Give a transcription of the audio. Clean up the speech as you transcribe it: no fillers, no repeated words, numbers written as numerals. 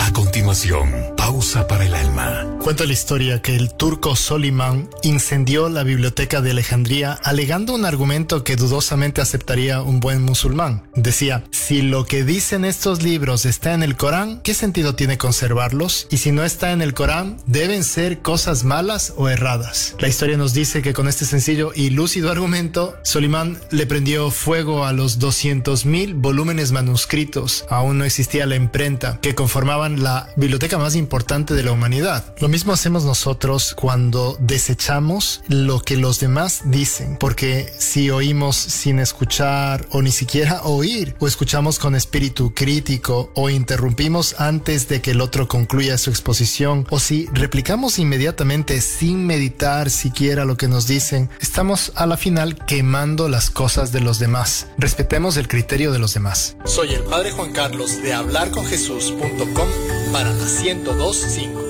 A continuación, pausa para el alma. Cuenta la historia que el turco Soliman incendió la biblioteca de Alejandría alegando un argumento que dudosamente aceptaría un buen musulmán. Decía, si lo que dicen estos libros está en el Corán, ¿qué sentido tiene conservarlos? Y si no está en el Corán, deben ser cosas malas o erradas. La historia nos dice que con este sencillo y lúcido argumento, Soliman le prendió fuego a los 200.000 volúmenes manuscritos. Aún no existía la imprenta, que conformaban la biblioteca más importante de la humanidad. Lo mismo hacemos nosotros cuando desechamos lo que los demás dicen, porque si oímos sin escuchar o ni siquiera oír, o escuchamos con espíritu crítico, o interrumpimos antes de que el otro concluya su exposición, o si replicamos inmediatamente sin meditar siquiera lo que nos dicen, estamos a la final quemando las cosas de los demás. Respetemos el criterio de los demás. Soy el Padre Juan Carlos de hablarconjesús.com para la 102.5.